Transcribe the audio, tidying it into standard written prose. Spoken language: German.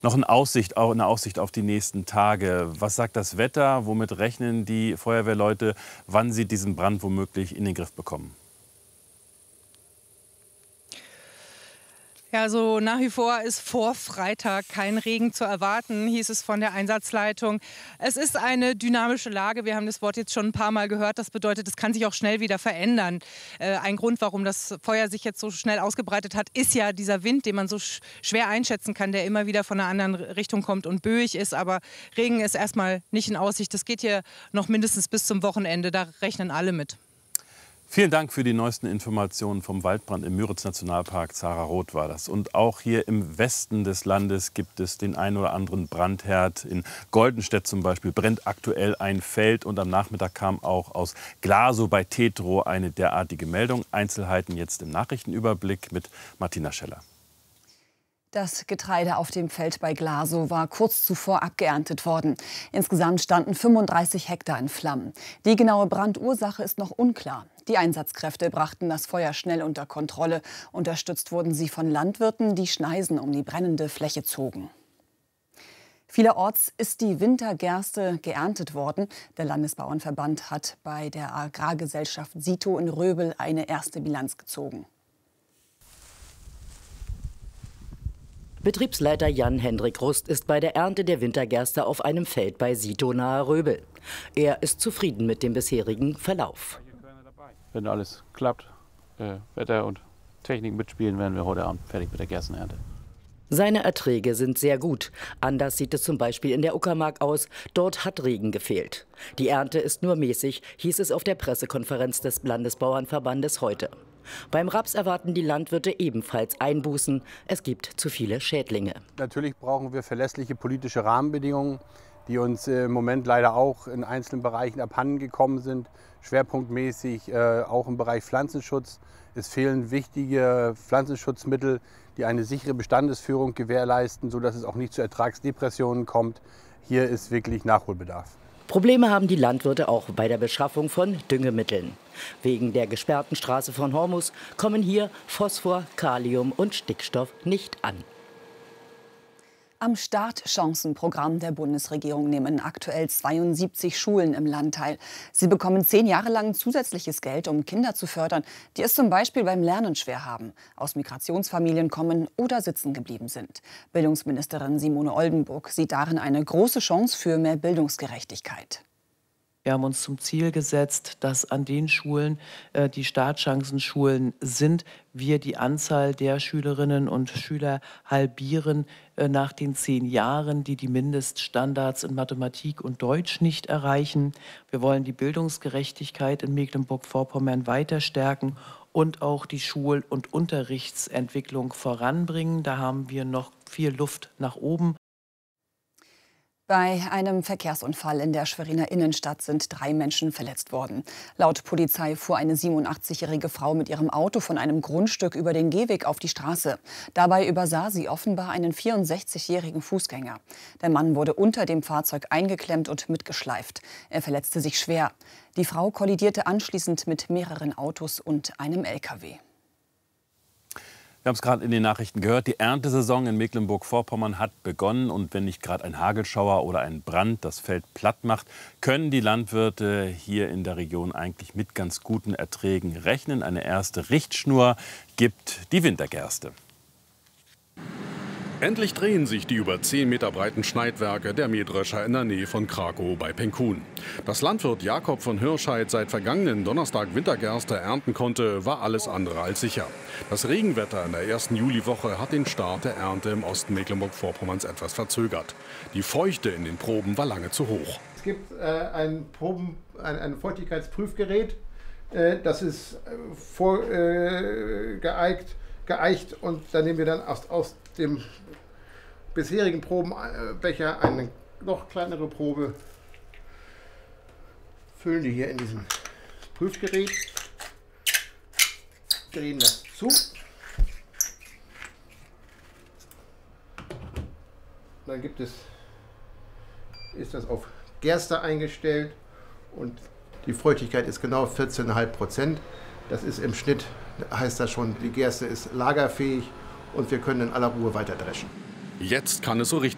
Noch eine Aussicht auf die nächsten Tage. Was sagt das Wetter? Womit rechnen die Feuerwehrleute, wann sie diesen Brand womöglich in den Griff bekommen? Ja, also nach wie vor ist vor Freitag kein Regen zu erwarten, hieß es von der Einsatzleitung. Es ist eine dynamische Lage. Wir haben das Wort jetzt schon ein paar Mal gehört. Das bedeutet, es kann sich auch schnell wieder verändern. Ein Grund, warum das Feuer sich jetzt so schnell ausgebreitet hat, ist ja dieser Wind, den man so schwer einschätzen kann, der immer wieder von einer anderen Richtung kommt und böig ist. Aber Regen ist erstmal nicht in Aussicht. Das geht hier noch mindestens bis zum Wochenende. Da rechnen alle mit. Vielen Dank für die neuesten Informationen vom Waldbrand im Müritz-Nationalpark. Zara Roth war das. Und auch hier im Westen des Landes gibt es den einen oder anderen Brandherd. In Goldenstedt zum Beispiel brennt aktuell ein Feld. Und am Nachmittag kam auch aus Glasow bei Tetro eine derartige Meldung. Einzelheiten jetzt im Nachrichtenüberblick mit Martina Scheller. Das Getreide auf dem Feld bei Glasow war kurz zuvor abgeerntet worden. Insgesamt standen 35 Hektar in Flammen. Die genaue Brandursache ist noch unklar. Die Einsatzkräfte brachten das Feuer schnell unter Kontrolle. Unterstützt wurden sie von Landwirten, die Schneisen um die brennende Fläche zogen. Vielerorts ist die Wintergerste geerntet worden. Der Landesbauernverband hat bei der Agrargesellschaft Sito in Röbel eine erste Bilanz gezogen. Betriebsleiter Jan-Hendrik Rust ist bei der Ernte der Wintergerste auf einem Feld bei Sito nahe Röbel. Er ist zufrieden mit dem bisherigen Verlauf. Wenn alles klappt, Wetter und Technik mitspielen, werden wir heute Abend fertig mit der Gerstenernte. Seine Erträge sind sehr gut. Anders sieht es zum Beispiel in der Uckermark aus. Dort hat Regen gefehlt. Die Ernte ist nur mäßig, hieß es auf der Pressekonferenz des Landesbauernverbandes heute. Beim Raps erwarten die Landwirte ebenfalls Einbußen. Es gibt zu viele Schädlinge. Natürlich brauchen wir verlässliche politische Rahmenbedingungen, die uns im Moment leider auch in einzelnen Bereichen abhanden gekommen sind. Schwerpunktmäßig auch im Bereich Pflanzenschutz. Es fehlen wichtige Pflanzenschutzmittel, die eine sichere Bestandesführung gewährleisten, sodass es auch nicht zu Ertragsdepressionen kommt. Hier ist wirklich Nachholbedarf. Probleme haben die Landwirte auch bei der Beschaffung von Düngemitteln. Wegen der gesperrten Straße von Hormus kommen hier Phosphor, Kalium und Stickstoff nicht an. Am Startchancenprogramm der Bundesregierung nehmen aktuell 72 Schulen im Land teil. Sie bekommen 10 Jahre lang zusätzliches Geld, um Kinder zu fördern, die es zum Beispiel beim Lernen schwer haben, aus Migrationsfamilien kommen oder sitzen geblieben sind. Bildungsministerin Simone Oldenburg sieht darin eine große Chance für mehr Bildungsgerechtigkeit. Wir haben uns zum Ziel gesetzt, dass an den Schulen, die Startchancenschulen sind, wir die Anzahl der Schülerinnen und Schüler halbieren nach den 10 Jahren, die die Mindeststandards in Mathematik und Deutsch nicht erreichen. Wir wollen die Bildungsgerechtigkeit in Mecklenburg-Vorpommern weiter stärken und auch die Schul- und Unterrichtsentwicklung voranbringen. Da haben wir noch viel Luft nach oben. Bei einem Verkehrsunfall in der Schweriner Innenstadt sind 3 Menschen verletzt worden. Laut Polizei fuhr eine 87-jährige Frau mit ihrem Auto von einem Grundstück über den Gehweg auf die Straße. Dabei übersah sie offenbar einen 64-jährigen Fußgänger. Der Mann wurde unter dem Fahrzeug eingeklemmt und mitgeschleift. Er verletzte sich schwer. Die Frau kollidierte anschließend mit mehreren Autos und einem LKW. Wir haben es gerade in den Nachrichten gehört, die Erntesaison in Mecklenburg-Vorpommern hat begonnen. Und wenn nicht gerade ein Hagelschauer oder ein Brand das Feld platt macht, können die Landwirte hier in der Region eigentlich mit ganz guten Erträgen rechnen. Eine erste Richtschnur gibt die Wintergerste. Endlich drehen sich die über 10 Meter breiten Schneidwerke der Mähdrescher in der Nähe von Krakow bei Penkun. Dass Landwirt Jakob von Hirscheid seit vergangenen Donnerstag Wintergerste ernten konnte, war alles andere als sicher. Das Regenwetter in der ersten Juliwoche hat den Start der Ernte im Osten Mecklenburg-Vorpommerns etwas verzögert. Die Feuchte in den Proben war lange zu hoch. Es gibt ein Feuchtigkeitsprüfgerät, das ist geeicht und da nehmen wir dann aus dem bisherigen Probenbecher eine noch kleinere Probe, füllen die hier in diesem Prüfgerät, drehen das zu. Dann ist das auf Gerste eingestellt und die Feuchtigkeit ist genau 14,5%. Das ist im Schnitt, heißt das schon, die Gerste ist lagerfähig und wir können in aller Ruhe weiter dreschen. Jetzt kann es so richtig